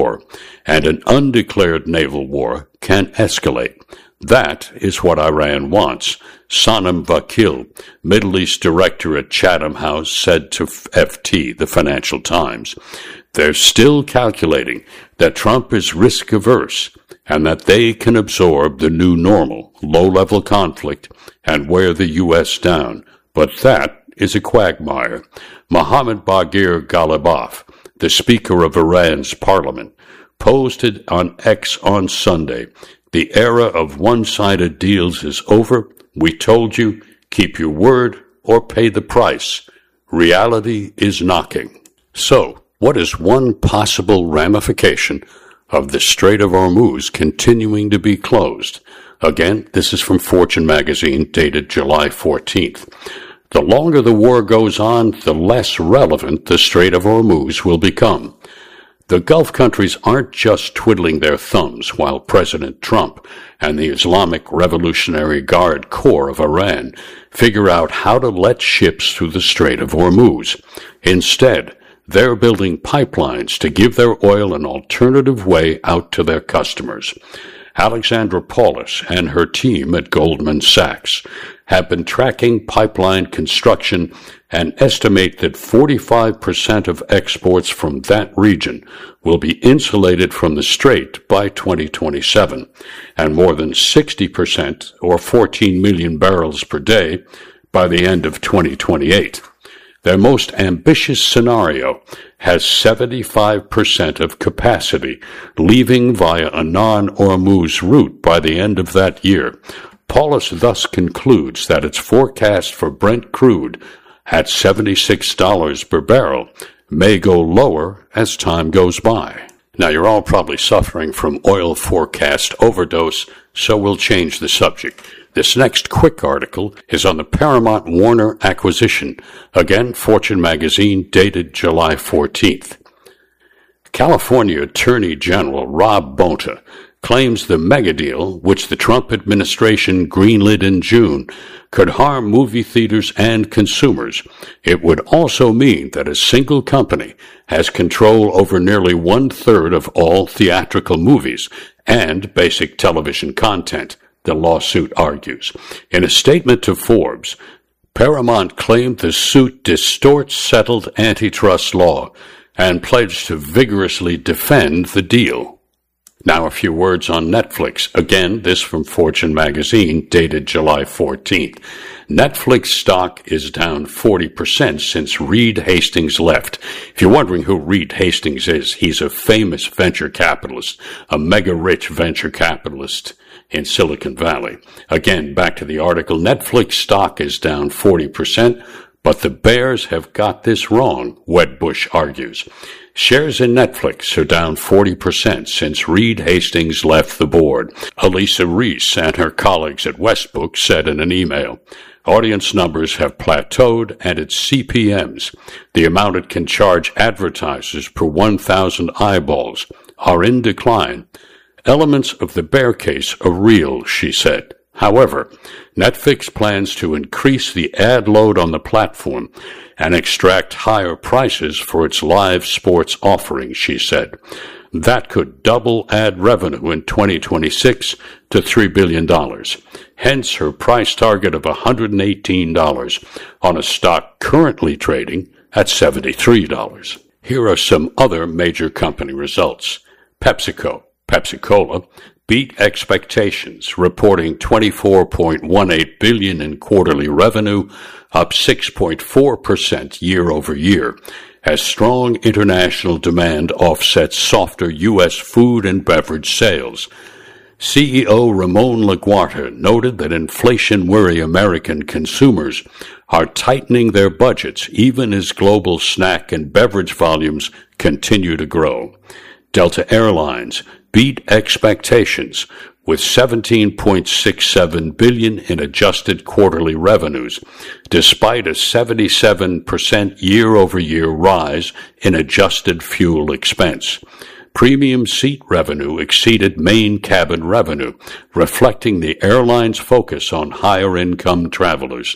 war, and an undeclared naval war can escalate. That is what Iran wants, Sanam Vakil, Middle East director at Chatham House, said to FT, the Financial Times. They're still calculating that Trump is risk-averse and that they can absorb the new normal, low-level conflict, and wear the U.S. down. But that is a quagmire. Mohammad Baghir Ghalibaf, the Speaker of Iran's parliament, posted on X on Sunday, "The era of one-sided deals is over. We told you, keep your word or pay the price. Reality is knocking." So, what is one possible ramification of the Strait of Hormuz continuing to be closed? Again, this is from Fortune magazine, dated July 14th. The longer the war goes on, the less relevant the Strait of Hormuz will become. The Gulf countries aren't just twiddling their thumbs while President Trump and the Islamic Revolutionary Guard Corps of Iran figure out how to let ships through the Strait of Hormuz. Instead, they're building pipelines to give their oil an alternative way out to their customers. Alexandra Paulus and her team at Goldman Sachs have been tracking pipeline construction and estimate that 45% of exports from that region will be insulated from the strait by 2027, and more than 60%, or 14 million barrels per day, by the end of 2028. Their most ambitious scenario has 75% of capacity leaving via a non-Hormuz route by the end of that year. Paulus thus concludes that its forecast for Brent crude at $76 per barrel may go lower as time goes by. Now, you're all probably suffering from oil forecast overdose, so we'll change the subject. This next quick article is on the Paramount-Warner acquisition. Again, Fortune magazine, dated July 14th. California Attorney General Rob Bonta claims the mega deal, which the Trump administration greenlit in June, could harm movie theaters and consumers. It would also mean that a single company has control over nearly 1/3 of all theatrical movies and basic television content, the lawsuit argues. In a statement to Forbes, Paramount claimed the suit distorts settled antitrust law and pledged to vigorously defend the deal. Now a few words on Netflix. Again, this from Fortune magazine, dated July 14th. Netflix stock is down 40% since Reed Hastings left. If you're wondering who Reed Hastings is, he's a famous venture capitalist, a mega-rich venture capitalist in Silicon Valley. Again, back to the article, Netflix stock is down 40%, but the bears have got this wrong, Wedbush argues. Shares in Netflix are down 40% since Reed Hastings left the board. Elisa Reese and her colleagues at Westbook said in an email, audience numbers have plateaued and its CPMs, the amount it can charge advertisers per 1,000 eyeballs, are in decline. Elements of the bear case are real, she said. However, Netflix plans to increase the ad load on the platform and extract higher prices for its live sports offering, she said. That could double ad revenue in 2026 to $3 billion. Hence her price target of $118 on a stock currently trading at $73. Here are some other major company results. Pepsi-Cola beat expectations, reporting $24.18 billion in quarterly revenue, up 6.4% year-over-year, as strong international demand offsets softer U.S. food and beverage sales. CEO Ramon Laguarta noted that inflation-worry American consumers are tightening their budgets even as global snack and beverage volumes continue to grow. Delta Airlines beat expectations with $17.67 billion in adjusted quarterly revenues, despite a 77% year-over-year rise in adjusted fuel expense. premium seat revenue exceeded main cabin revenue, reflecting the airline's focus on higher-income travelers.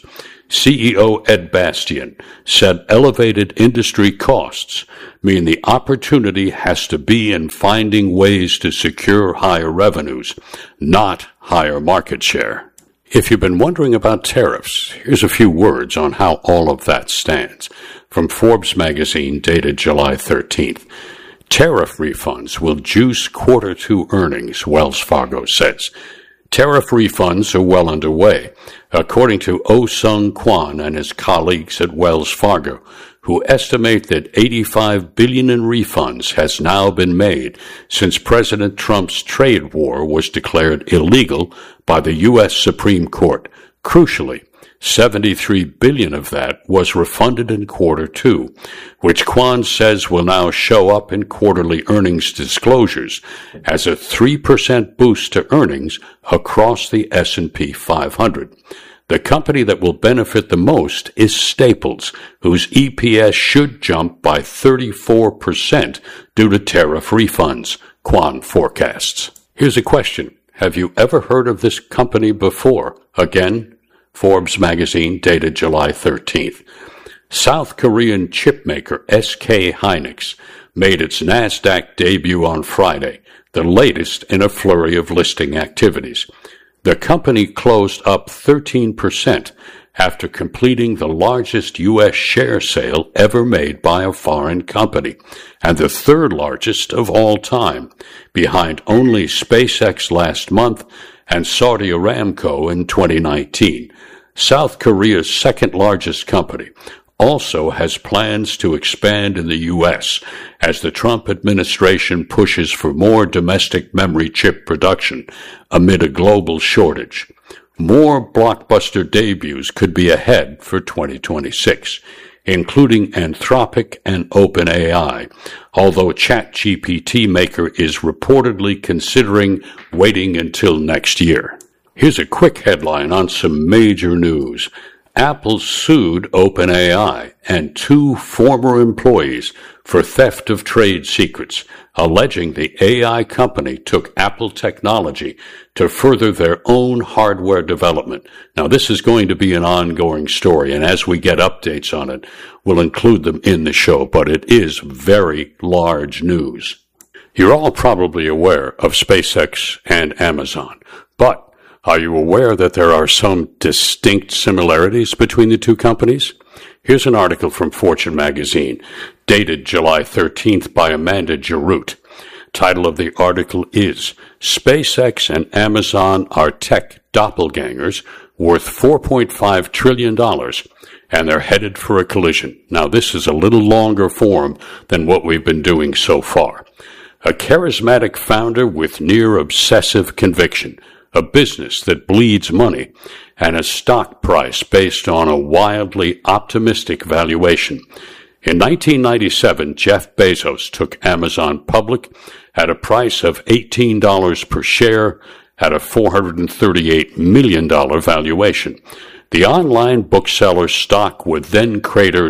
CEO Ed Bastian said elevated industry costs mean the opportunity has to be in finding ways to secure higher revenues, not higher market share. If you've been wondering about tariffs, here's a few words on how all of that stands. From Forbes magazine, dated July 13th. Tariff refunds will juice quarter two earnings, Wells Fargo says. Tariff refunds are well underway, according to Oh-Sung Kwon and his colleagues at Wells Fargo, who estimate that $85 billion in refunds has now been made since President Trump's trade war was declared illegal by the U.S. Supreme Court. Crucially, $73 billion of that was refunded in quarter two, which Kwon says will now show up in quarterly earnings disclosures as a 3% boost to earnings across the S&P 500. The company that will benefit the most is Staples, whose EPS should jump by 34% due to tariff refunds, Kwon forecasts. Here's a question. Have you ever heard of this company before? Again, Forbes magazine, dated July 13th. South Korean chipmaker SK Hynix made its NASDAQ debut on Friday, the latest in a flurry of listing activities. The company closed up 13% after completing the largest U.S. share sale ever made by a foreign company, and the third largest of all time, behind only SpaceX last month and Saudi Aramco in 2019. South Korea's second-largest company also has plans to expand in the U.S. as the Trump administration pushes for more domestic memory chip production amid a global shortage. More blockbuster debuts could be ahead for 2026, including Anthropic and OpenAI, although ChatGPT maker is reportedly considering waiting until next year. Here's a quick headline on some major news. Apple sued OpenAI and two former employees for theft of trade secrets, alleging the AI company took Apple technology to further their own hardware development. Now, this is going to be an ongoing story, and as we get updates on it, we'll include them in the show, but it is very large news. You're all probably aware of SpaceX and Amazon, but are you aware that there are some distinct similarities between the two companies? Here's an article from Fortune magazine, dated July 13th by Amanda Jarut. Title of the article is, SpaceX and Amazon are tech doppelgangers worth $4.5 trillion, and they're headed for a collision. Now, this is a little longer form than what we've been doing so far. A charismatic founder with near-obsessive conviction, a business that bleeds money, and a stock price based on a wildly optimistic valuation. In 1997, Jeff Bezos took Amazon public at a price of $18 per share at a $438 million valuation. The online bookseller stock would then crater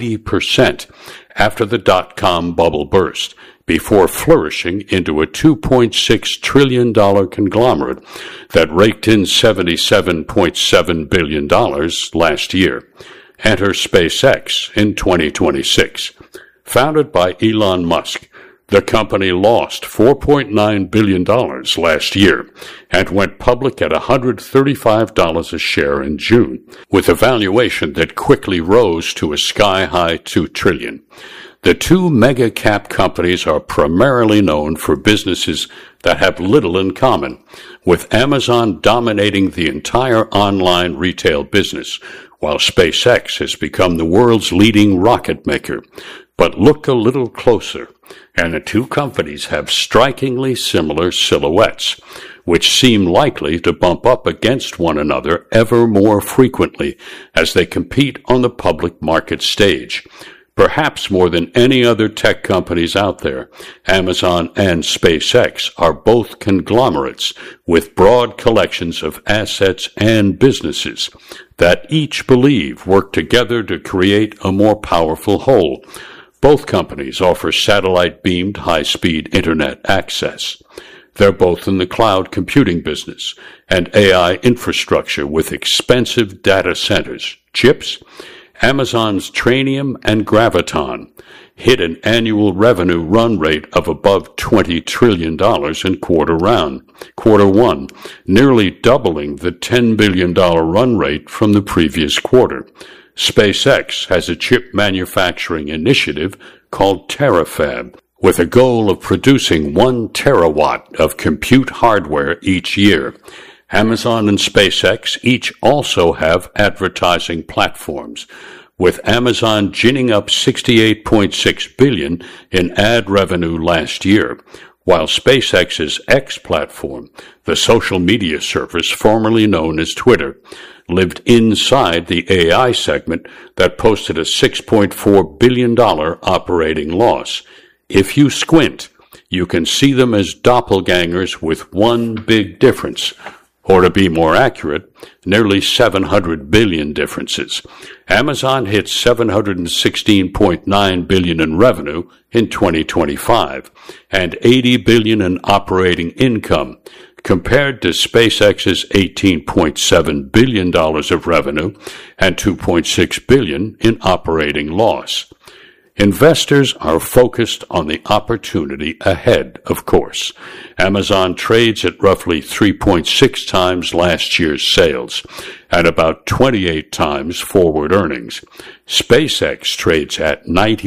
90% after the dot-com bubble burst, before flourishing into a $2.6 trillion conglomerate that raked in $77.7 billion last year. Enter SpaceX in 2026. Founded by Elon Musk, the company lost $4.9 billion last year and went public at $135 a share in June, with a valuation that quickly rose to a sky-high $2 trillion. The two mega-cap companies are primarily known for businesses that have little in common, with Amazon dominating the entire online retail business, while SpaceX has become the world's leading rocket maker. But look a little closer, and the two companies have strikingly similar silhouettes, which seem likely to bump up against one another ever more frequently as they compete on the public market stage. Perhaps more than any other tech companies out there, Amazon and SpaceX are both conglomerates with broad collections of assets and businesses that each believe work together to create a more powerful whole. Both companies offer satellite-beamed high-speed internet access. They're both in the cloud computing business and AI infrastructure with expensive data centers, chips. Amazon's Trainium and Graviton hit an annual revenue run rate of above $20 trillion in quarter one, nearly doubling the $10 billion run rate from the previous quarter. SpaceX has a chip manufacturing initiative called Terafab, with a goal of producing 1 terawatt of compute hardware each year. Amazon and SpaceX each also have advertising platforms, with Amazon ginning up $68.6 billion in ad revenue last year, while SpaceX's X platform, the social media service formerly known as Twitter, lived inside the AI segment that posted a $6.4 billion operating loss. If you squint, you can see them as doppelgangers with one big difference, or to be more accurate, nearly 700 billion differences. Amazon hit $716.9 billion in revenue in 2025 and $80 billion in operating income, compared to SpaceX's $18.7 billion of revenue and $2.6 billion in operating loss. Investors are focused on the opportunity ahead, of course. Amazon trades at roughly 3.6 times last year's sales and about 28 times forward earnings. SpaceX trades at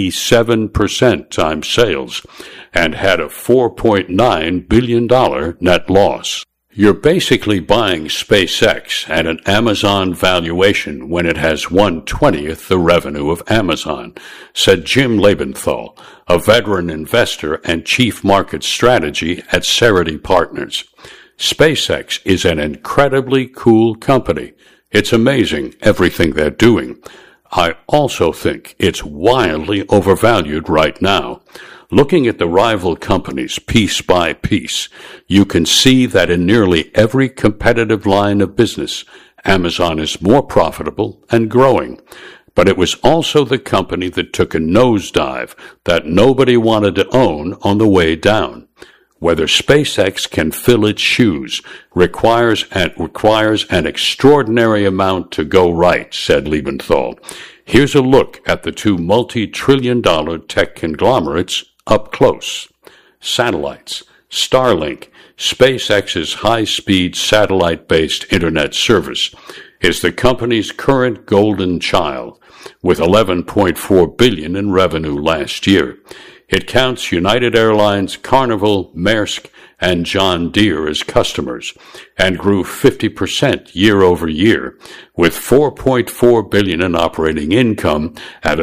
97% times sales and had a $4.9 billion net loss. You're basically buying SpaceX at an Amazon valuation when it has 1/20th the revenue of Amazon, said Jim Lebenthal, a veteran investor and chief market strategy at Cerity Partners. SpaceX is an incredibly cool company. It's amazing everything they're doing. I also think it's wildly overvalued right now. Looking at the rival companies piece by piece, you can see that in nearly every competitive line of business, Amazon is more profitable and growing. But it was also the company that took a nosedive that nobody wanted to own on the way down. Whether SpaceX can fill its shoes requires an extraordinary amount to go right, said Lebenthal. Here's a look at the two multi-trillion-dollar tech conglomerates up close. Satellites. Starlink, SpaceX's high-speed satellite-based internet service, is the company's current golden child, with $11.4 billion in revenue last year. It counts United Airlines, Carnival, Maersk, and John Deere as customers, and grew 50% year over year, with $4.4 billion in operating income at a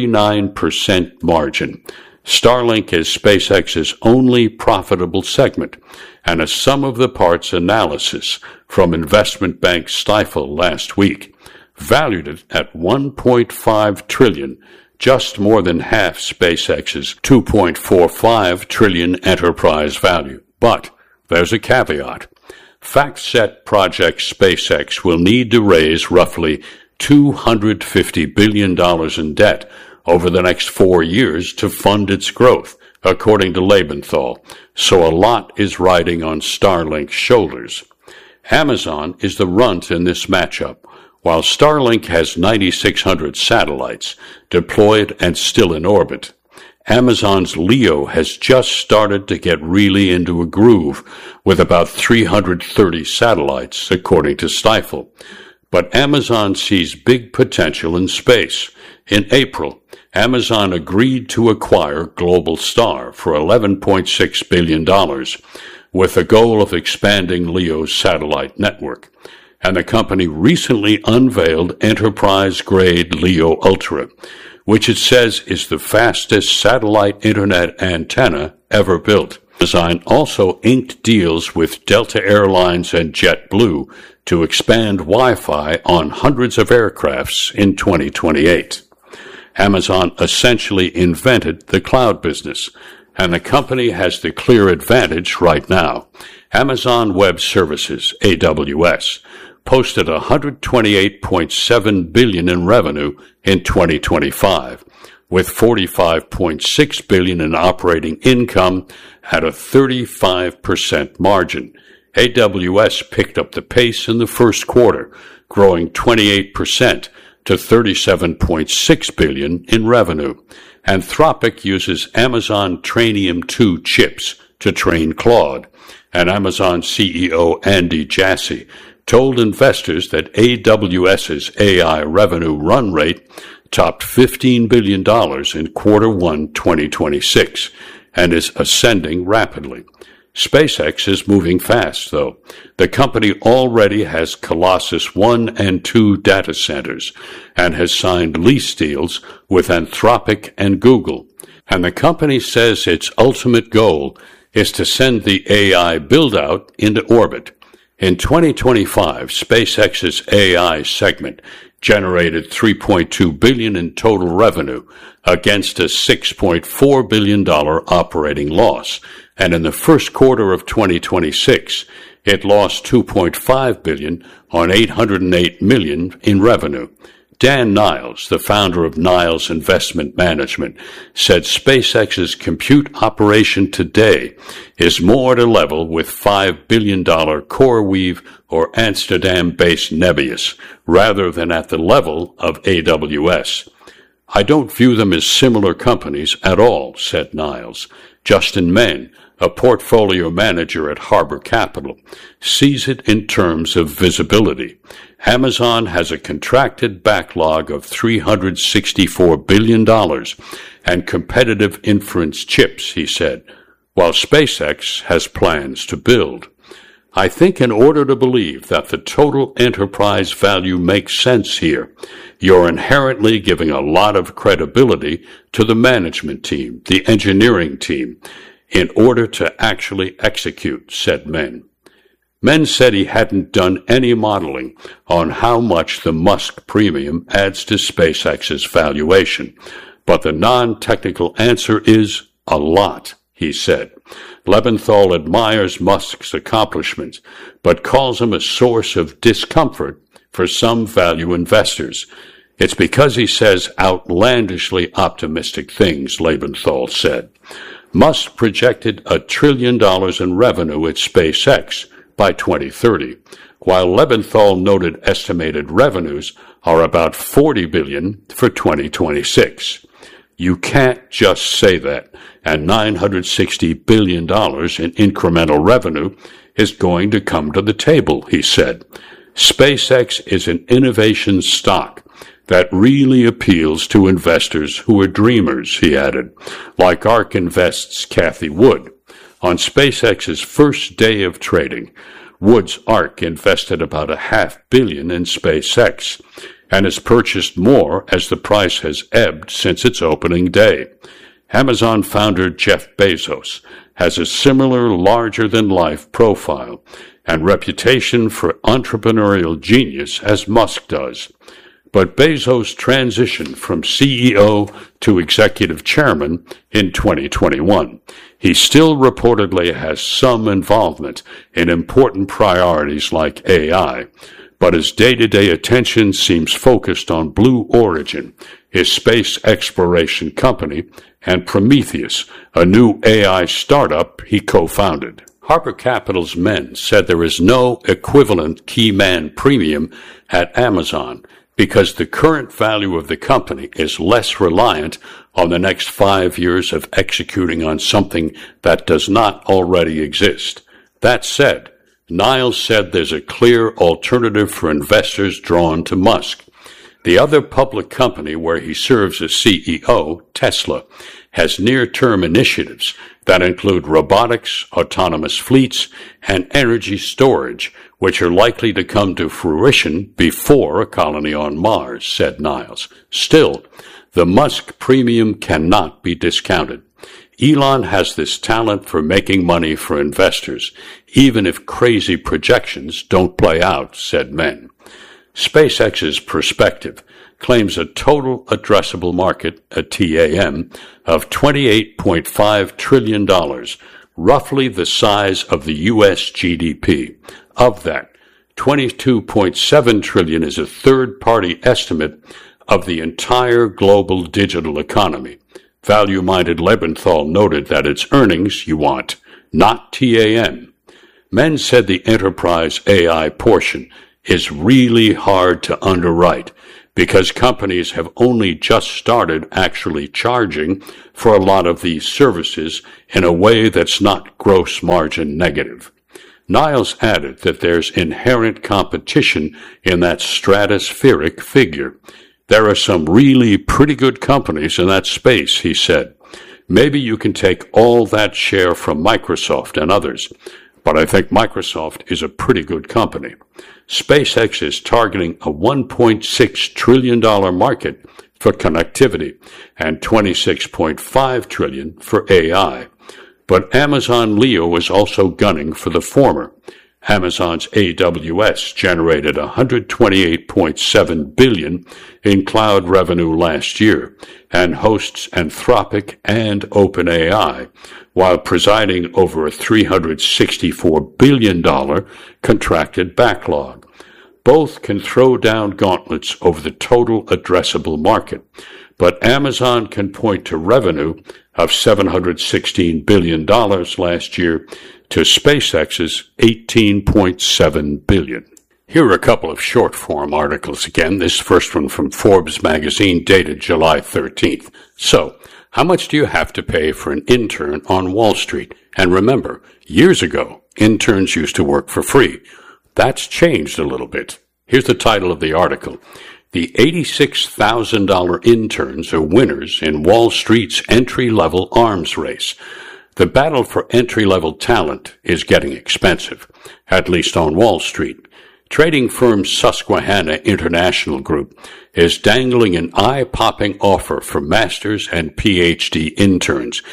39% margin. Starlink is SpaceX's only profitable segment, and a sum-of-the-parts analysis from investment bank Stifel last week valued it at $1.5 trillion, just more than half SpaceX's $2.45 trillion enterprise value. But there's a caveat. FactSet projects SpaceX will need to raise roughly $250 billion in debt over the next 4 years to fund its growth, according to Lebenthal, so a lot is riding on Starlink's shoulders. Amazon is the runt in this matchup, while Starlink has 9,600 satellites deployed and still in orbit. Amazon's LEO has just started to get really into a groove with about 330 satellites, according to Stifel. But Amazon sees big potential in space. In April, Amazon agreed to acquire Globalstar for $11.6 billion, with the goal of expanding LEO's satellite network. And the company recently unveiled enterprise-grade LEO Ultra, which it says is the fastest satellite internet antenna ever built. Amazon also inked deals with Delta Airlines and JetBlue to expand Wi-Fi on hundreds of aircrafts in 2028. Amazon essentially invented the cloud business, and the company has the clear advantage right now. Amazon Web Services, AWS, posted $128.7 billion in revenue in 2025. with $45.6 billion in operating income at a 35% margin. AWS picked up the pace in the first quarter, growing 28% to $37.6 billion in revenue. Anthropic uses Amazon Trainium 2 chips to train Claude, and Amazon CEO Andy Jassy told investors that AWS's AI revenue run rate topped $15 billion in Q1 2026 and is ascending rapidly. SpaceX is moving fast, though. The company already has Colossus 1 and 2 data centers and has signed lease deals with Anthropic and Google. And the company says its ultimate goal is to send the AI build-out into orbit. In 2025, SpaceX's AI segment generated $3.2 billion in total revenue against a $6.4 billion operating loss. And in the first quarter of 2026, it lost $2.5 billion on $808 million in revenue. Dan Niles, the founder of Niles Investment Management, said SpaceX's compute operation today is more to level with $5 billion CoreWeave or Amsterdam-based Nebius, rather than at the level of AWS. I don't view them as similar companies at all, said Niles. Justin Menn, a portfolio manager at Harbor Capital, sees it in terms of visibility. Amazon has a contracted backlog of $364 billion and competitive inference chips, he said, while SpaceX has plans to build. I think in order to believe that the total enterprise value makes sense here, you're inherently giving a lot of credibility to the management team, the engineering team, in order to actually execute, said Menn. Menn said he hadn't done any modeling on how much the Musk premium adds to SpaceX's valuation, but the non-technical answer is a lot, he said. Lebenthal admires Musk's accomplishments, but calls him a source of discomfort for some value investors. It's because he says outlandishly optimistic things, Lebenthal said. Musk projected $1 trillion in revenue at SpaceX by 2030, while Lebenthal noted estimated revenues are about $40 billion for 2026. You can't just say that, and $960 billion in incremental revenue is going to come to the table, he said. SpaceX is an innovation stock that really appeals to investors who are dreamers, he added, like ARK Invest's Cathie Wood. On SpaceX's first day of trading, Wood's ARK invested about $500 million in SpaceX and has purchased more as the price has ebbed since its opening day. Amazon founder Jeff Bezos has a similar larger-than-life profile and reputation for entrepreneurial genius as Musk does. But Bezos transitioned from CEO to executive chairman in 2021. He still reportedly has some involvement in important priorities like AI, but his day-to-day attention seems focused on Blue Origin, his space exploration company, and Prometheus, a new AI startup he co-founded. Harbor Capital's Menn said there is no equivalent key man premium at Amazon, because the current value of the company is less reliant on the next 5 years of executing on something that does not already exist. That said, Niles said there's a clear alternative for investors drawn to Musk. The other public company where he serves as CEO, Tesla, has near-term initiatives that include robotics, autonomous fleets, and energy storage, which are likely to come to fruition before a colony on Mars, said Niles. Still, the Musk premium cannot be discounted. Elon has this talent for making money for investors, even if crazy projections don't play out, said Menn. SpaceX's Perspective claims a total addressable market, a TAM, of $28.5 trillion, roughly the size of the U.S. GDP. Of that, $22.7 trillion is a third-party estimate of the entire global digital economy. Value-minded Lebenthal noted that it's earnings you want, not TAM. Men said the enterprise AI portion is really hard to underwrite because companies have only just started actually charging for a lot of these services in a way that's not gross margin negative. Niles added that there's inherent competition in that stratospheric figure. There are some really pretty good companies in that space, he said. Maybe you can take all that share from Microsoft and others, but I think Microsoft is a pretty good company. SpaceX is targeting a $1.6 trillion market for connectivity and $26.5 trillion for AI. But Amazon Leo is also gunning for the former. Amazon's AWS generated $128.7 billion in cloud revenue last year and hosts Anthropic and OpenAI, while presiding over a $364 billion contracted backlog. Both can throw down gauntlets over the total addressable market, but Amazon can point to revenue of $716 billion last year to SpaceX's $18.7 billion. Here are a couple of short-form articles again, this first one from Forbes magazine dated July 13th. So, how much do you have to pay for an intern on Wall Street? And remember, years ago, interns used to work for free. That's changed a little bit. Here's the title of the article. The $86,000 interns are winners in Wall Street's entry-level arms race. The battle for entry-level talent is getting expensive, at least on Wall Street. Trading firm Susquehanna International Group is dangling an eye-popping offer for master's and PhD interns,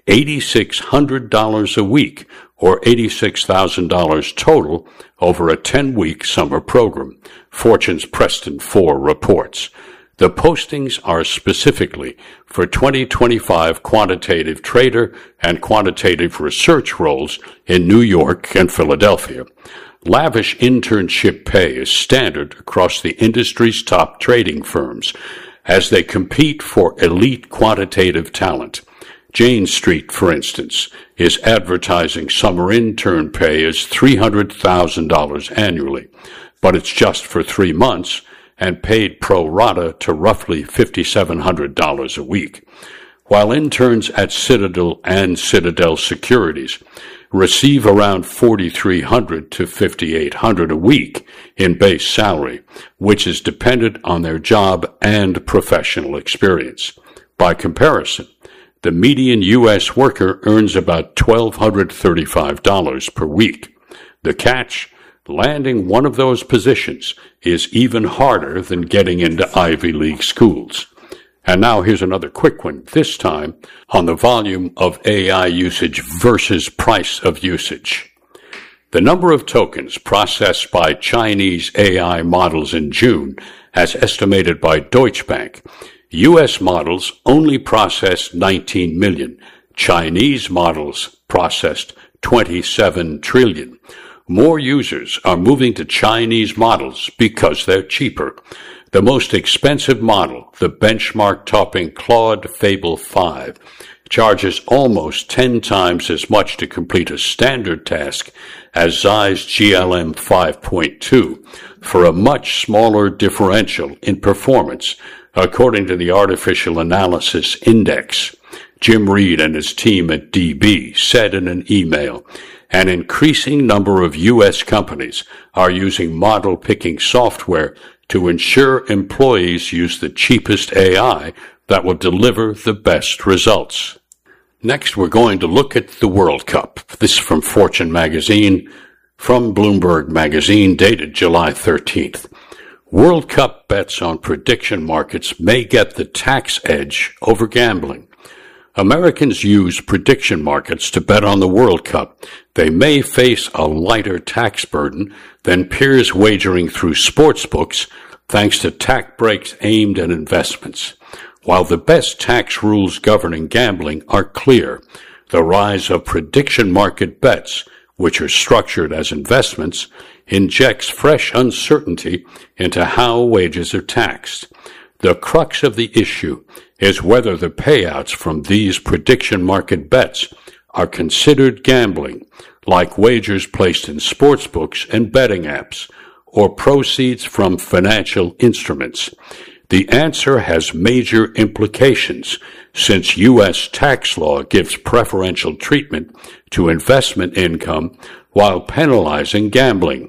$8,600 a week, or $86,000 total over a 10-week summer program, Fortune's Preston 4 reports. The postings are specifically for 2025 quantitative trader and quantitative research roles in New York and Philadelphia. Lavish internship pay is standard across the industry's top trading firms as they compete for elite quantitative talent. Jane Street, for instance, is advertising summer intern pay as $300,000 annually, but it's just for 3 months and paid pro rata to roughly $5,700 a week, while interns at Citadel and Citadel Securities receive around $4,300 to $5,800 a week in base salary, which is dependent on their job and professional experience. By comparison, the median U.S. worker earns about $1,235 per week. The catch? Landing one of those positions is even harder than getting into Ivy League schools. And now here's another quick one, this time on the volume of AI usage versus price of usage. The number of tokens processed by Chinese AI models in June, as estimated by Deutsche Bank, U.S. models only processed 19 million. Chinese models processed 27 trillion. More users are moving to Chinese models because they're cheaper. The most expensive model, the benchmark-topping Claude Fable 5, charges almost 10 times as much to complete a standard task as Zeiss GLM 5.2 for a much smaller differential in performance, according to the Artificial Analysis Index. Jim Reed and his team at DB said in an email, an increasing number of U.S. companies are using model-picking software to ensure employees use the cheapest AI that will deliver the best results. Next, we're going to look at the World Cup. This is from Fortune magazine, from Bloomberg magazine, dated July 13th. World Cup bets on prediction markets may get the tax edge over gambling. Americans use prediction markets to bet on the World Cup. They may face a lighter tax burden than peers wagering through sports books thanks to tax breaks aimed at investments. While the best tax rules governing gambling are clear, the rise of prediction market bets, which are structured as investments, injects fresh uncertainty into how wages are taxed. The crux of the issue is whether the payouts from these prediction market bets are considered gambling, like wagers placed in sportsbooks and betting apps, or proceeds from financial instruments. The answer has major implications, since U.S. tax law gives preferential treatment to investment income while penalizing gambling.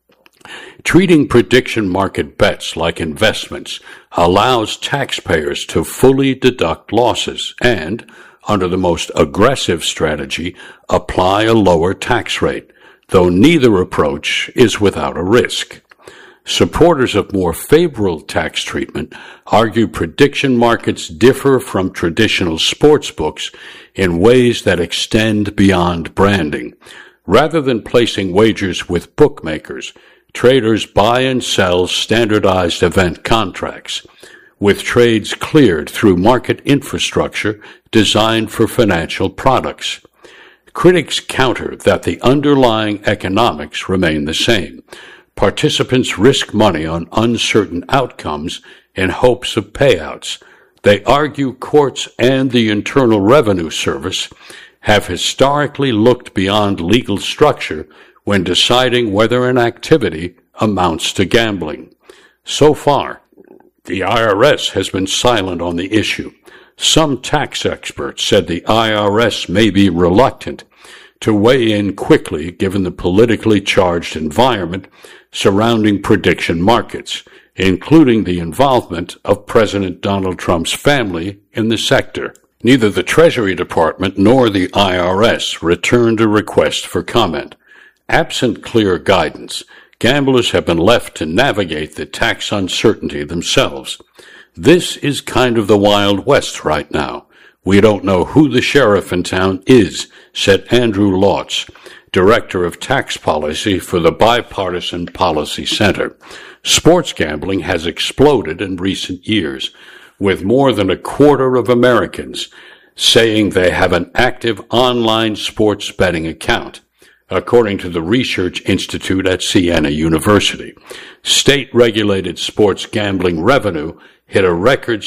Treating prediction market bets like investments allows taxpayers to fully deduct losses and, under the most aggressive strategy, apply a lower tax rate, though neither approach is without a risk. Supporters of more favorable tax treatment argue prediction markets differ from traditional sports books in ways that extend beyond branding. Rather than placing wagers with bookmakers, traders buy and sell standardized event contracts, with trades cleared through market infrastructure designed for financial products. Critics counter that the underlying economics remain the same. Participants risk money on uncertain outcomes in hopes of payouts. They argue courts and the Internal Revenue Service have historically looked beyond legal structure when deciding whether an activity amounts to gambling. So far, the IRS has been silent on the issue. Some tax experts said the IRS may be reluctant to weigh in quickly given the politically charged environment surrounding prediction markets, including the involvement of President Donald Trump's family in the sector. Neither the Treasury Department nor the IRS returned a request for comment. Absent clear guidance, gamblers have been left to navigate the tax uncertainty themselves. This is kind of the Wild West right now. We don't know who the sheriff in town is, said Andrew Lotz, Director of Tax Policy for the Bipartisan Policy Center. Sports gambling has exploded in recent years, with more than a quarter of Americans saying they have an active online sports betting account, according to the Research Institute at Siena University. State-regulated sports gambling revenue hit a record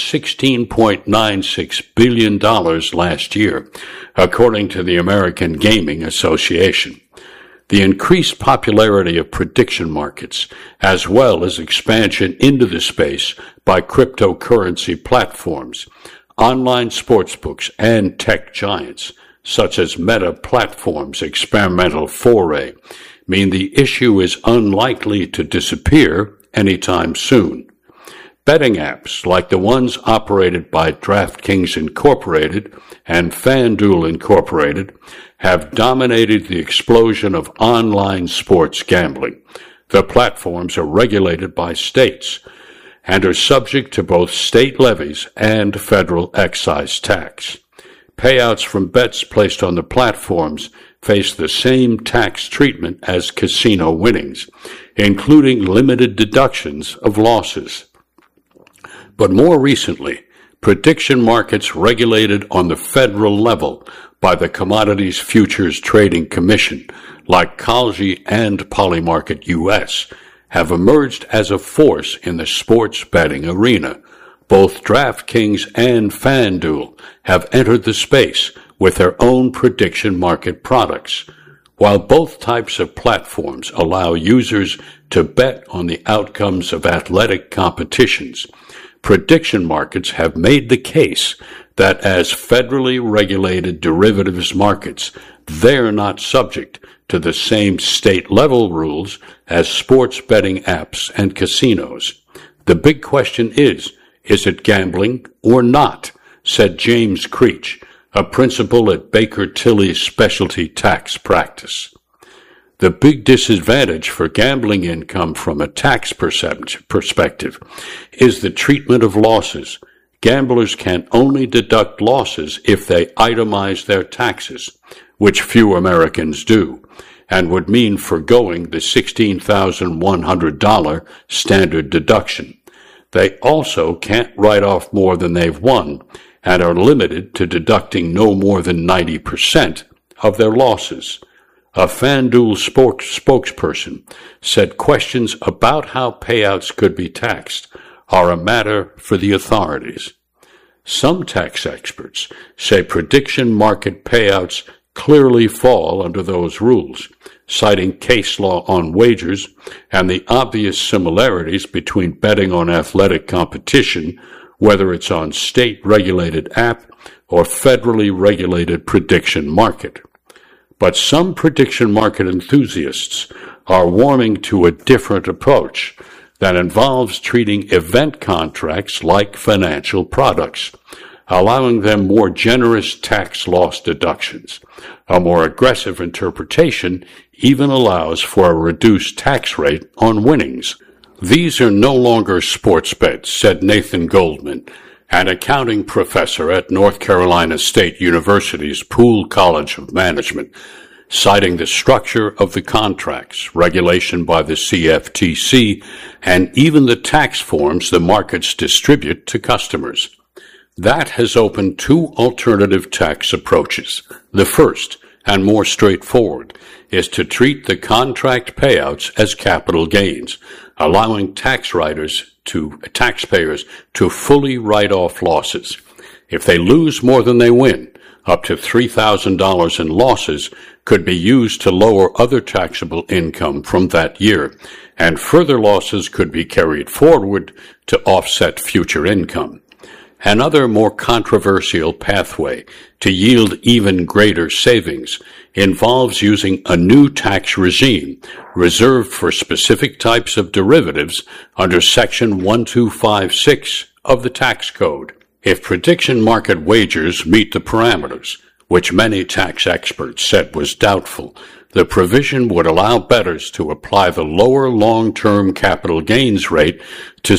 $16.96 billion last year, according to the American Gaming Association. The increased popularity of prediction markets, as well as expansion into the space by cryptocurrency platforms, online sportsbooks, and tech giants, such as Meta Platforms' experimental foray, mean the issue is unlikely to disappear anytime soon. Betting apps like the ones operated by DraftKings Incorporated and FanDuel Incorporated have dominated the explosion of online sports gambling. The platforms are regulated by states and are subject to both state levies and federal excise tax. Payouts from bets placed on the platforms face the same tax treatment as casino winnings, including limited deductions of losses. But more recently, prediction markets regulated on the federal level by the Commodities Futures Trading Commission, like Kalshi and Polymarket US, have emerged as a force in the sports betting arena. Both DraftKings and FanDuel have entered the space with their own prediction market products. While both types of platforms allow users to bet on the outcomes of athletic competitions, prediction markets have made the case that as federally regulated derivatives markets, they're not subject to the same state-level rules as sports betting apps and casinos. The big question is it gambling or not, said James Creech, a principal at Baker Tilly's specialty tax practice. The big disadvantage for gambling income from a tax perspective is the treatment of losses. Gamblers can only deduct losses if they itemize their taxes, which few Americans do, and would mean forgoing the $16,100 standard deduction. They also can't write off more than they've won and are limited to deducting no more than 90% of their losses. A FanDuel spokesperson said questions about how payouts could be taxed are a matter for the authorities. Some tax experts say prediction market payouts clearly fall under those rules, citing case law on wagers and the obvious similarities between betting on athletic competition, whether it's on state-regulated app or federally regulated prediction market. But some prediction market enthusiasts are warming to a different approach that involves treating event contracts like financial products, allowing them more generous tax loss deductions. A more aggressive interpretation even allows for a reduced tax rate on winnings. These are no longer sports bets, said Nathan Goldman, an accounting professor at North Carolina State University's Poole College of Management, citing the structure of the contracts, regulation by the CFTC, and even the tax forms the markets distribute to customers. That has opened two alternative tax approaches. The first, and more straightforward, is to treat the contract payouts as capital gains, allowing taxpayers to fully write off losses. If they lose more than they win, up to $3,000 in losses could be used to lower other taxable income from that year, and further losses could be carried forward to offset future income. Another more controversial pathway to yield even greater savings involves using a new tax regime reserved for specific types of derivatives under Section 1256 of the tax code. If prediction market wagers meet the parameters, which many tax experts said was doubtful, the provision would allow bettors to apply the lower long-term capital gains rate to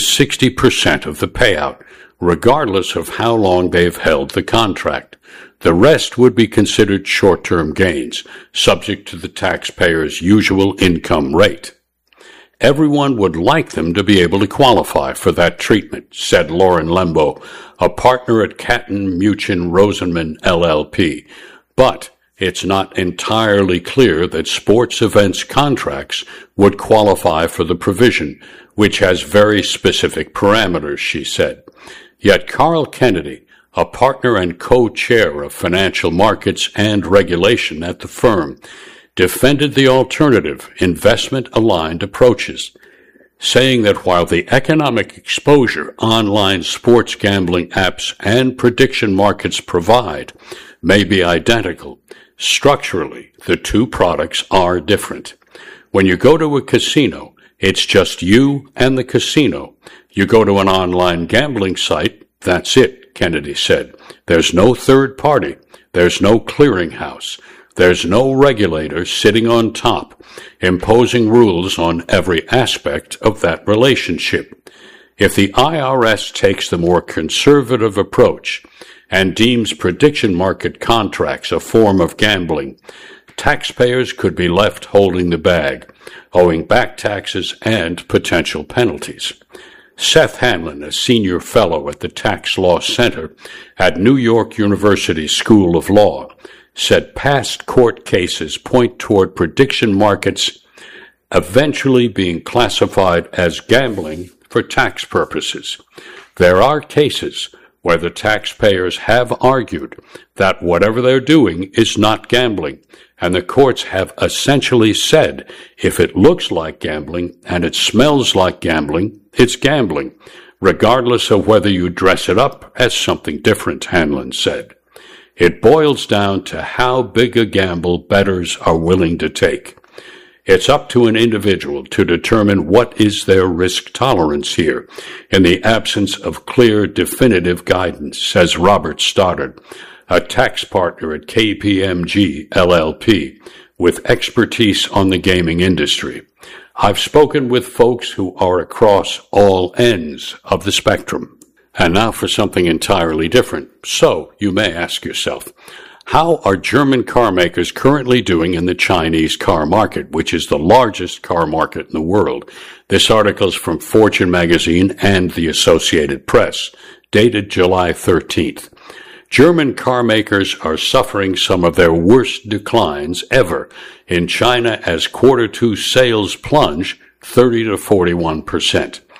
60% of the payout, regardless of how long they've held the contract. The rest would be considered short-term gains, subject to the taxpayer's usual income rate. Everyone would like them to be able to qualify for that treatment, said Lauren Lembo, a partner at Catton Muchin Rosenman LLP. But it's not entirely clear that sports events contracts would qualify for the provision, which has very specific parameters, she said. Yet Carl Kennedy, a partner and co-chair of financial markets and regulation at the firm, defended the alternative, investment-aligned approaches, saying that while the economic exposure online sports gambling apps and prediction markets provide may be identical, structurally the two products are different. When you go to a casino, it's just you and the casino. You go to an online gambling site, that's it, Kennedy said. There's no third party. There's no clearinghouse. There's no regulator sitting on top, imposing rules on every aspect of that relationship. If the IRS takes the more conservative approach and deems prediction market contracts a form of gambling, taxpayers could be left holding the bag, owing back taxes and potential penalties. Seth Hanlon, a senior fellow at the Tax Law Center at New York University School of Law, said past court cases point toward prediction markets eventually being classified as gambling for tax purposes. There are cases where the taxpayers have argued that whatever they're doing is not gambling, and the courts have essentially said if it looks like gambling and it smells like gambling, it's gambling, regardless of whether you dress it up as something different, Hanlon said. It boils down to how big a gamble bettors are willing to take. It's up to an individual to determine what is their risk tolerance here, in the absence of clear, definitive guidance, says Robert Stoddard, a tax partner at KPMG LLP, with expertise on the gaming industry. I've spoken with folks who are across all ends of the spectrum. And now for something entirely different. So, you may ask yourself, how are German car makers currently doing in the Chinese car market, which is the largest car market in the world? This article is from Fortune magazine and the Associated Press, dated July 13th. German car makers are suffering some of their worst declines ever in China as Q2 sales plunge 30 to 41%.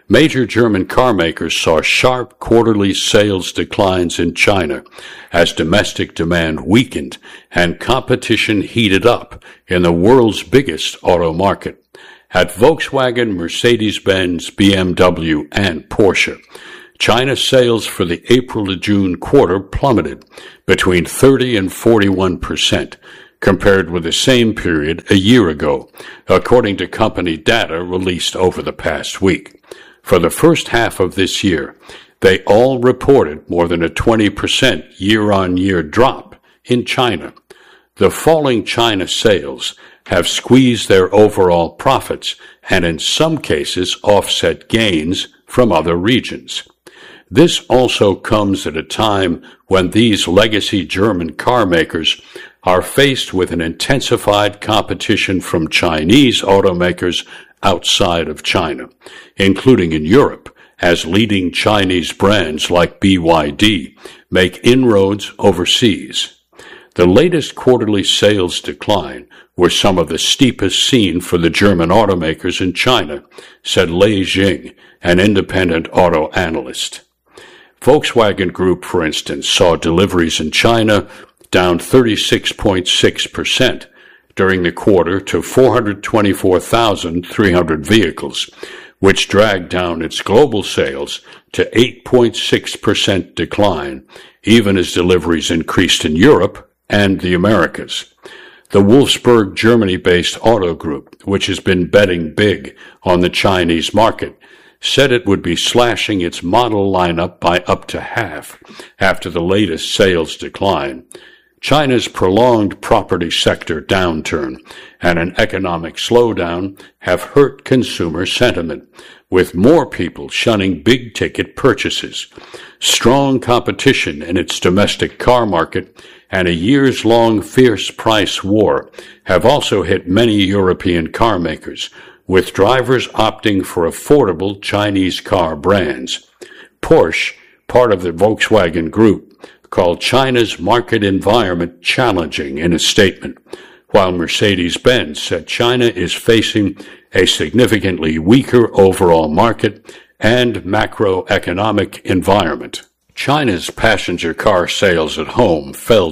Major German car makers saw sharp quarterly sales declines in China as domestic demand weakened and competition heated up in the world's biggest auto market. At Volkswagen, Mercedes-Benz, BMW, and Porsche, China's sales for the April to June quarter plummeted between 30 and 41%, compared with the same period a year ago, according to company data released over the past week. For the first half of this year, they all reported more than a 20% year-on-year drop in China. The falling China sales have squeezed their overall profits and in some cases offset gains from other regions. This also comes at a time when these legacy German car makers are faced with an intensified competition from Chinese automakers outside of China, including in Europe, as leading Chinese brands like BYD make inroads overseas. The latest quarterly sales decline were some of the steepest seen for the German automakers in China, said Lei Jing, an independent auto analyst. Volkswagen Group, for instance, saw deliveries in China down 36.6% during the quarter to 424,300 vehicles, which dragged down its global sales to 8.6% decline, even as deliveries increased in Europe and the Americas. The Wolfsburg, Germany-based auto group, which has been betting big on the Chinese market, said it would be slashing its model lineup by up to half after the latest sales decline. China's prolonged property sector downturn and an economic slowdown have hurt consumer sentiment, with more people shunning big-ticket purchases. Strong competition in its domestic car market and a years-long fierce price war have also hit many European car makers, with drivers opting for affordable Chinese car brands. Porsche, part of the Volkswagen Group, called China's market environment challenging in a statement, while Mercedes-Benz said China is facing a significantly weaker overall market and macroeconomic environment. China's passenger car sales at home fell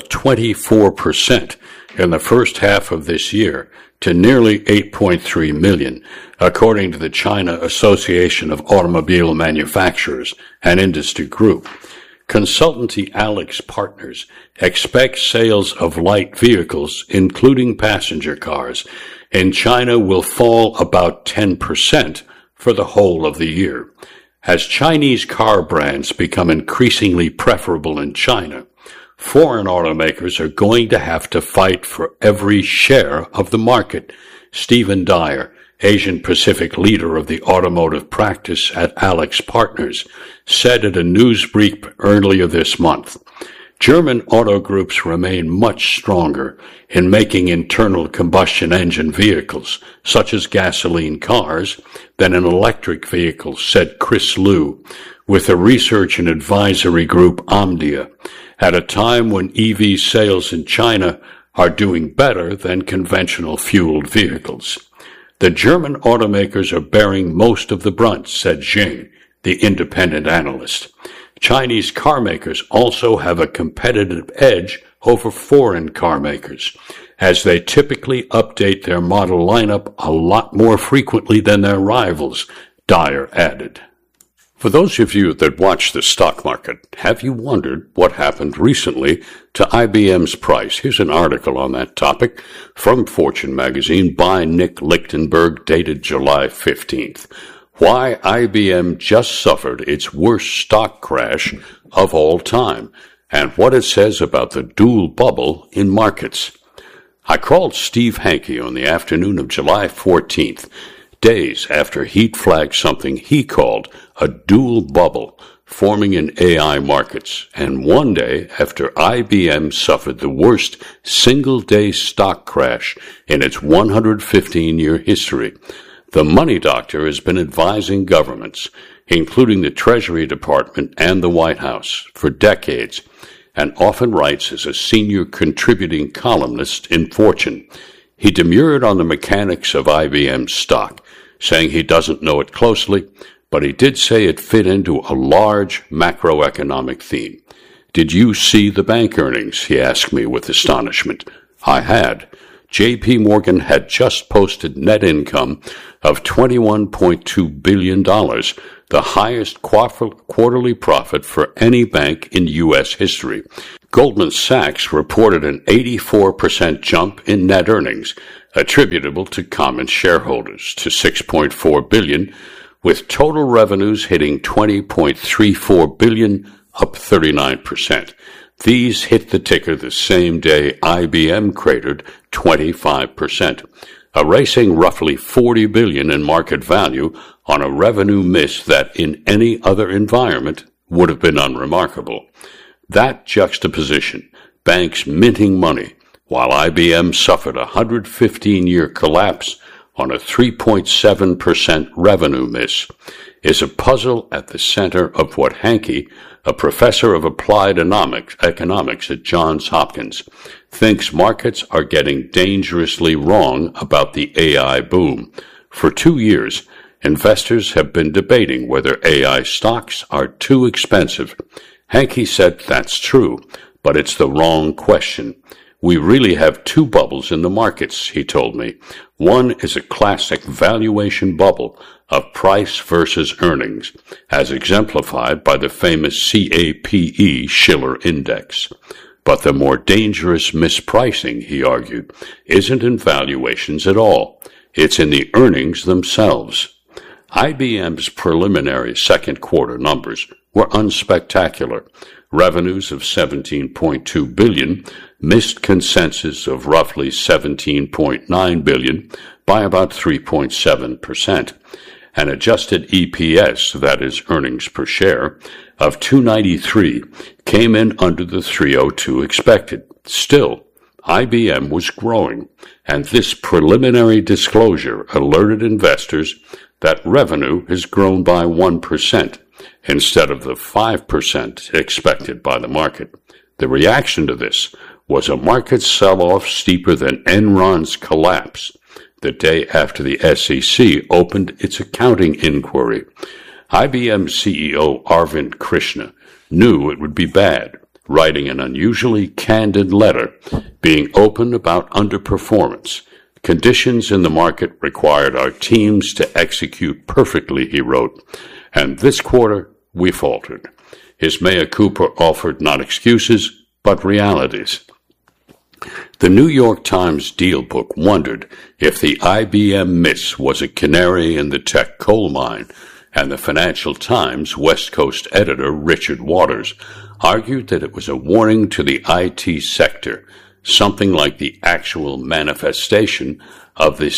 24% in the first half of this year to nearly 8.3 million, according to the China Association of Automobile Manufacturers, an industry group. Consultancy AlixPartners expects sales of light vehicles, including passenger cars, in China will fall about 10% for the whole of the year. As Chinese car brands become increasingly preferable in China, foreign automakers are going to have to fight for every share of the market. Stephen Dyer, Asian Pacific leader of the automotive practice at AlixPartners, said at a news brief earlier this month, German auto groups remain much stronger in making internal combustion engine vehicles, such as gasoline cars, than in electric vehicles, said Chris Liu, with the research and advisory group Omdia, at a time when EV sales in China are doing better than conventional fueled vehicles. The German automakers are bearing most of the brunt, said Jing, the independent analyst. Chinese car makers also have a competitive edge over foreign car makers, as they typically update their model lineup a lot more frequently than their rivals, Dyer added. For those of you that watch the stock market, have you wondered what happened recently to IBM's price? Here's an article on that topic from Fortune magazine by Nick Lichtenberg, dated July 15th. Why IBM just suffered its worst stock crash of all time, and what it says about the dual bubble in markets. I called Steve Hanke on the afternoon of July 14th, days after he'd flagged something he called a dual bubble forming in AI markets, and one day after IBM suffered the worst single-day stock crash in its 115-year history. The Money Doctor has been advising governments, including the Treasury Department and the White House, for decades, and often writes as a senior contributing columnist in Fortune. He demurred on the mechanics of IBM's stock, saying he doesn't know it closely, but he did say it fit into a large macroeconomic theme. "Did you see the bank earnings?" he asked me with astonishment. I had. J.P. Morgan had just posted net income of $21.2 billion, the highest quarterly profit for any bank in U.S. history. Goldman Sachs reported an 84% jump in net earnings, attributable to common shareholders, to $6.4 billion, with total revenues hitting $20.34 billion, up 39%. These hit the ticker the same day IBM cratered 25%, erasing roughly $40 billion in market value on a revenue miss that in any other environment would have been unremarkable. That juxtaposition, banks minting money, while IBM suffered a 115-year collapse on a 3.7% revenue miss, is a puzzle at the center of what Hanke, a professor of applied economics at Johns Hopkins, thinks markets are getting dangerously wrong about the AI boom. For 2 years, investors have been debating whether AI stocks are too expensive. Hanke said that's true, but it's the wrong question. We really have two bubbles in the markets, he told me. One is a classic valuation bubble of price versus earnings, as exemplified by the famous CAPE Shiller Index. But the more dangerous mispricing, he argued, isn't in valuations at all. It's in the earnings themselves. IBM's preliminary second quarter numbers were unspectacular. Revenues of $17.2 billion missed consensus of roughly $17.9 billion by about 3.7%. An adjusted EPS, that is earnings per share, of $2.93 came in under the $3.02 expected. Still, IBM was growing, and this preliminary disclosure alerted investors that revenue has grown by 1%. Instead of the 5% expected by the market. The reaction to this was a market sell-off steeper than Enron's collapse the day after the SEC opened its accounting inquiry. IBM CEO Arvind Krishna knew it would be bad, writing an unusually candid letter, being open about underperformance. Conditions in the market required our teams to execute perfectly, he wrote, and this quarter we faltered. His mea culpa offered not excuses, but realities. The New York Times Deal Book wondered if the IBM miss was a canary in the tech coal mine, and the Financial Times West Coast editor Richard Waters argued that it was a warning to the IT sector, something like the actual manifestation of the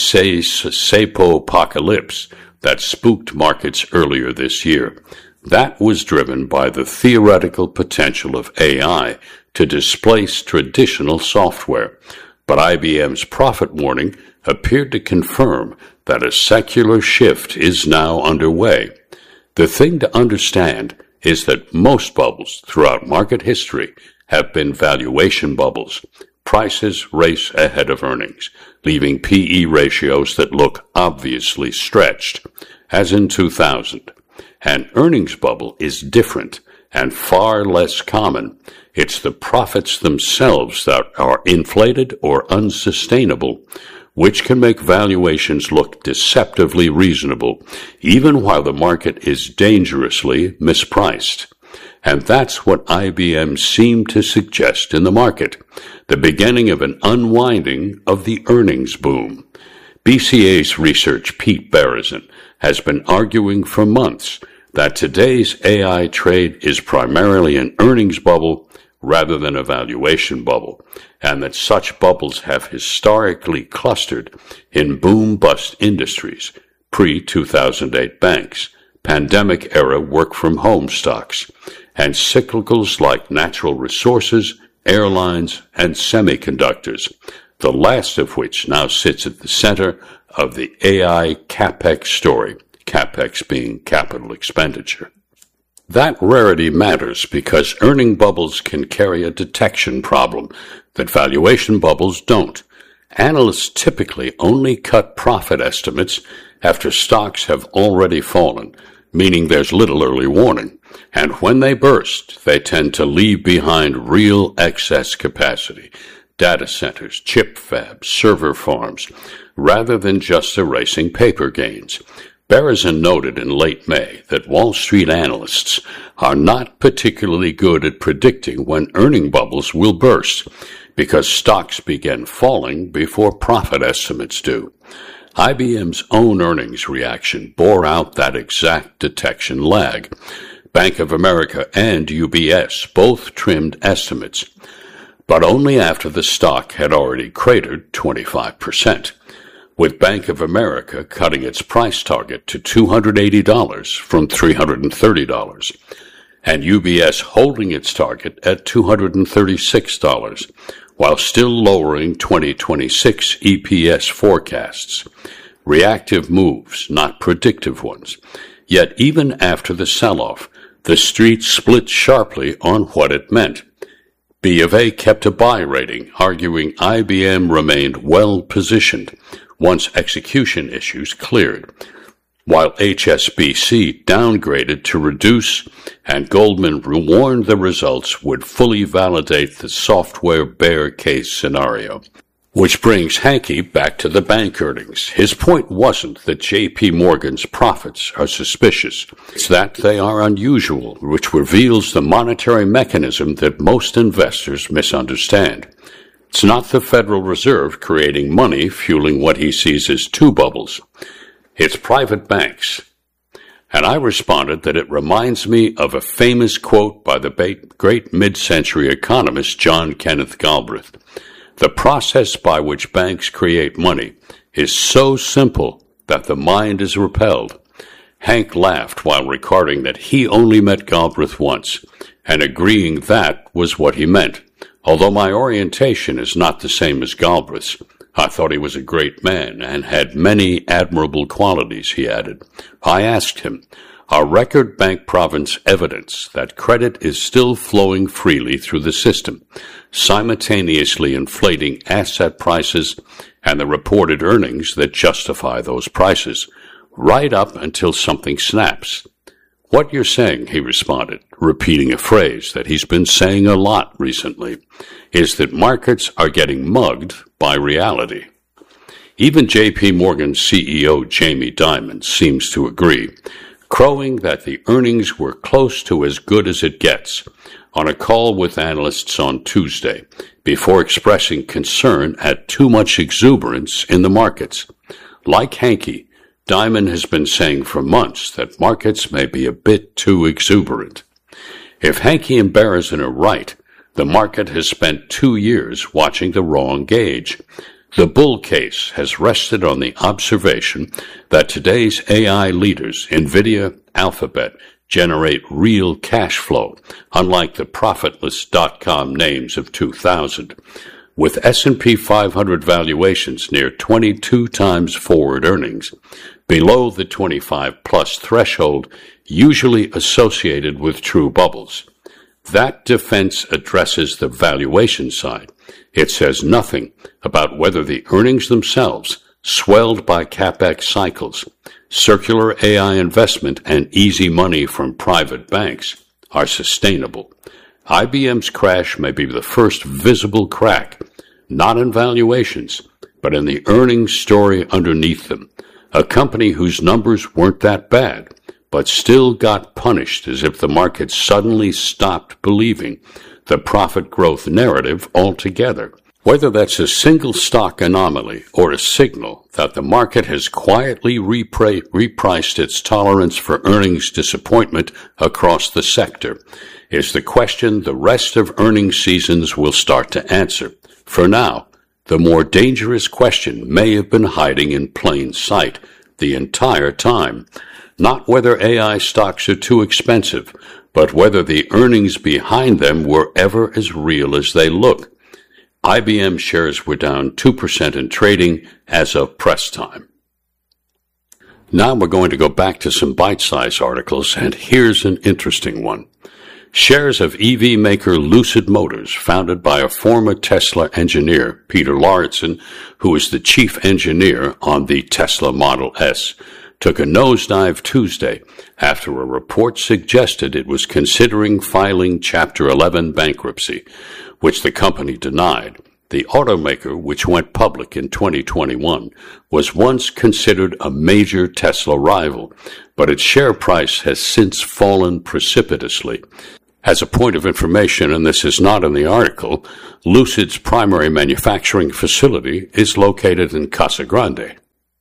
Sapo-apocalypse that spooked markets earlier this year. That was driven by the theoretical potential of AI to displace traditional software. But IBM's profit warning appeared to confirm that a secular shift is now underway. The thing to understand is that most bubbles throughout market history have been valuation bubbles. Prices race ahead of earnings, leaving PE ratios that look obviously stretched, as in 2000. An earnings bubble is different and far less common. It's the profits themselves that are inflated or unsustainable, which can make valuations look deceptively reasonable, even while the market is dangerously mispriced. And that's what IBM seemed to suggest in the market, the beginning of an unwinding of the earnings boom. BCA's research Pete Berezin has been arguing for months that today's AI trade is primarily an earnings bubble rather than a valuation bubble, and that such bubbles have historically clustered in boom-bust industries, pre-2008 banks, pandemic-era work-from-home stocks, and cyclicals like natural resources, airlines, and semiconductors, the last of which now sits at the center of the AI CapEx story, CapEx being capital expenditure. That rarity matters because earning bubbles can carry a detection problem that valuation bubbles don't. Analysts typically only cut profit estimates after stocks have already fallen. meaning there's little early warning. And when they burst, they tend to leave behind real excess capacity, data centers, chip fabs, server farms, rather than just erasing paper gains. Berezin noted in late May that Wall Street analysts are not particularly good at predicting when earning bubbles will burst, because stocks begin falling before profit estimates do. IBM's own earnings reaction bore out that exact detection lag. Bank of America and UBS both trimmed estimates, but only after the stock had already cratered 25%, with Bank of America cutting its price target to $280 from $330, and UBS holding its target at $236, while still lowering 2026 EPS forecasts. Reactive moves, not predictive ones. Yet even after the sell-off, the street split sharply on what it meant. B of A kept a buy rating, arguing IBM remained well-positioned once execution issues cleared, while HSBC downgraded to reduce, and Goldman warned the results would fully validate the software bear case scenario. Which brings Hanke back to the bank earnings. His point wasn't that J.P. Morgan's profits are suspicious. It's that they are unusual, which reveals the monetary mechanism that most investors misunderstand. It's not the Federal Reserve creating money fueling what he sees as two bubbles. It's private banks. And I responded that it reminds me of a famous quote by the great mid-century economist John Kenneth Galbraith. The process by which banks create money is so simple that the mind is repelled. Hank laughed while recording that he only met Galbraith once, and agreeing that was what he meant. Although my orientation is not the same as Galbraith's, I thought he was a great man and had many admirable qualities, he added. I asked him, are record bank province evidence that credit is still flowing freely through the system, simultaneously inflating asset prices and the reported earnings that justify those prices, right up until something snaps? What you're saying, he responded, repeating a phrase that he's been saying a lot recently, is that markets are getting mugged by reality. Even J.P. Morgan CEO Jamie Dimon seems to agree, crowing that the earnings were close to as good as it gets on a call with analysts on Tuesday, before expressing concern at too much exuberance in the markets. Like Hanke, Dimon has been saying for months that markets may be a bit too exuberant. If Hanke and Berezin are right, the market has spent 2 years watching the wrong gauge. The bull case has rested on the observation that today's AI leaders, NVIDIA, Alphabet, generate real cash flow, unlike the profitless dot-com names of 2000. With S&P 500 valuations near 22 times forward earnings, below the 25-plus threshold usually associated with true bubbles. That defense addresses the valuation side. It says nothing about whether the earnings themselves, swelled by CapEx cycles, circular AI investment, and easy money from private banks, are sustainable. IBM's crash may be the first visible crack, not in valuations, but in the earnings story underneath them. A company whose numbers weren't that bad, but still got punished as if the market suddenly stopped believing the profit growth narrative altogether. Whether that's a single stock anomaly or a signal that the market has quietly repriced its tolerance for earnings disappointment across the sector is the question the rest of earnings seasons will start to answer. For now, the more dangerous question may have been hiding in plain sight the entire time. Not whether AI stocks are too expensive, but whether the earnings behind them were ever as real as they look. IBM shares were down 2% in trading as of press time. Now we're going to go back to some bite-sized articles, and here's an interesting one. Shares of EV maker Lucid Motors, founded by a former Tesla engineer, Peter Lauritsen, who is the chief engineer on the Tesla Model S, took a nosedive Tuesday after a report suggested it was considering filing Chapter 11 bankruptcy, which the company denied. The automaker, which went public in 2021, was once considered a major Tesla rival, but its share price has since fallen precipitously. As a point of information, and this is not in the article, Lucid's primary manufacturing facility is located in Casa Grande.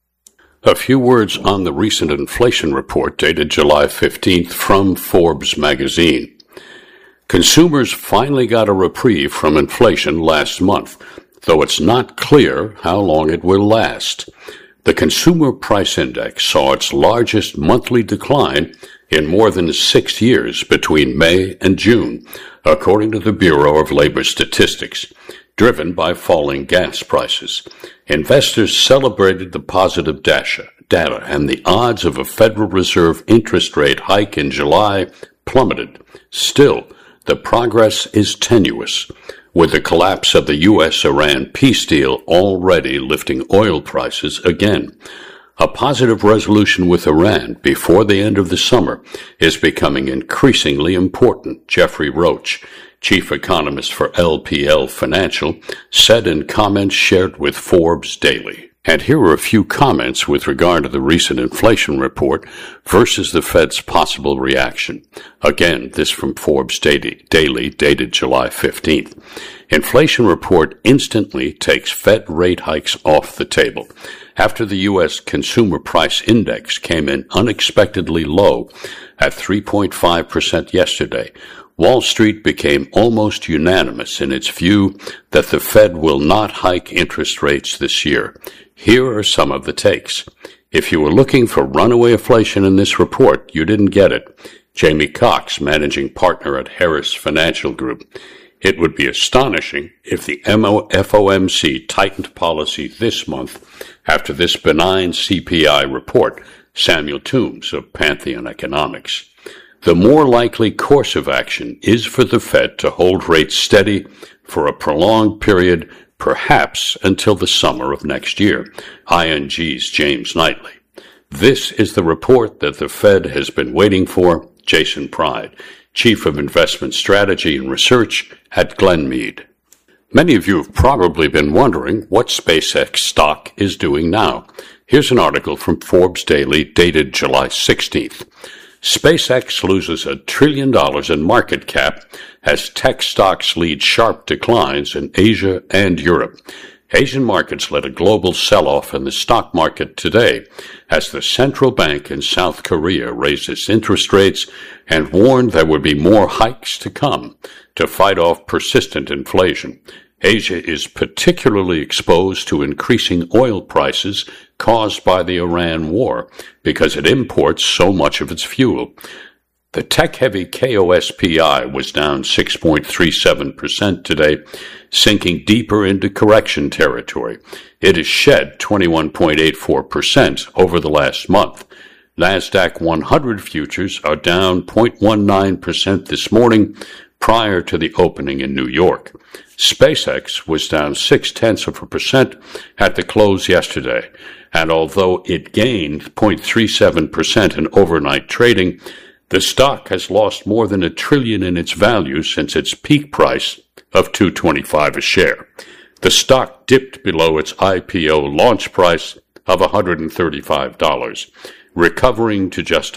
A few words on the recent inflation report dated July 15th from Forbes magazine. Consumers finally got a reprieve from inflation last month, though it's not clear how long it will last. The Consumer Price Index saw its largest monthly decline in more than 6 years between May and June, according to the Bureau of Labor Statistics, driven by falling gas prices. Investors celebrated the positive data, and the odds of a Federal Reserve interest rate hike in July plummeted. Still, the progress is tenuous, with the collapse of the U.S.-Iran peace deal already lifting oil prices again. A positive resolution with Iran before the end of the summer is becoming increasingly important, Jeffrey Roach, chief economist for LPL Financial, said in comments shared with Forbes Daily. And here are a few comments with regard to the recent inflation report versus the Fed's possible reaction. Again, this from Forbes Daily, dated July 15th. Inflation report instantly takes Fed rate hikes off the table. After the U.S. Consumer Price Index came in unexpectedly low at 3.5% yesterday, Wall Street became almost unanimous in its view that the Fed will not hike interest rates this year. Here are some of the takes. If you were looking for runaway inflation in this report, you didn't get it. Jamie Cox, managing partner at Harris Financial Group. It would be astonishing if the FOMC tightened policy this month after this benign CPI report, Samuel Toombs of Pantheon Economics. The more likely course of action is for the Fed to hold rates steady for a prolonged period, perhaps until the summer of next year. ING's James Knightley. This is the report that the Fed has been waiting for. Jason Pride, Chief of Investment Strategy and Research at Glenmead. Many of you have probably been wondering what SpaceX stock is doing now. Here's an article from Forbes Daily dated July 16th. SpaceX loses $1 trillion in market cap as tech stocks lead sharp declines in Asia and Europe. Asian markets led a global sell-off in the stock market today as the central bank in South Korea raised its interest rates and warned there would be more hikes to come to fight off persistent inflation. Asia is particularly exposed to increasing oil prices caused by the Iran war because it imports so much of its fuel. The tech-heavy KOSPI was down 6.37% today, sinking deeper into correction territory. It has shed 21.84% over the last month. NASDAQ 100 futures are down 0.19% this morning prior to the opening in New York. SpaceX was down 0.6% at the close yesterday, and although it gained 0.37% in overnight trading, the stock has lost more than $1 trillion in its value since its peak price of $225 a share. The stock dipped below its IPO launch price of $135, recovering to just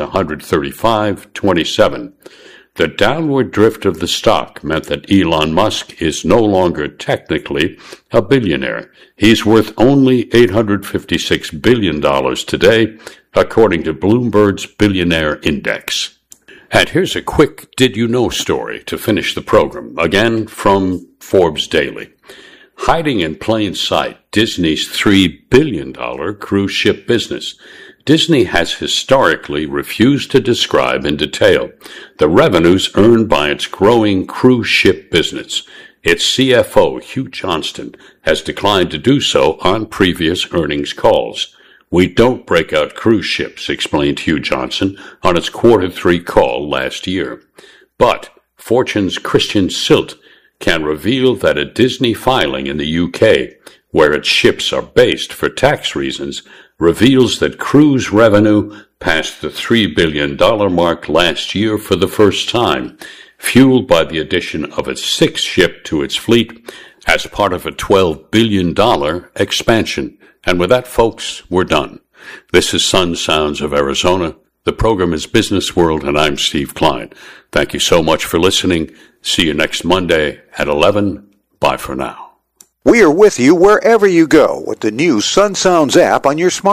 $135.27. The downward drift of the stock meant that Elon Musk is no longer technically a billionaire. He's worth only $856 billion today, according to Bloomberg's Billionaire Index. And here's a quick Did You Know story to finish the program, again from Forbes Daily. Hiding in plain sight, Disney's $3 billion cruise ship business. Disney has historically refused to describe in detail the revenues earned by its growing cruise ship business. Its CFO, Hugh Johnston, has declined to do so on previous earnings calls. We don't break out cruise ships, explained Hugh Johnson on its Q3 call last year. But Fortune's Christian Silt can reveal that a Disney filing in the UK where its ships are based for tax reasons, reveals that cruise revenue passed the $3 billion mark last year for the first time, fueled by the addition of a sixth ship to its fleet as part of a $12 billion expansion. And with that, folks, we're done. This is Sun Sounds of Arizona. The program is Business World, and I'm Steve Klein. Thank you so much for listening. See you next Monday at 11. Bye for now. We are with you wherever you go with the new Sun Sounds app on your smartphone.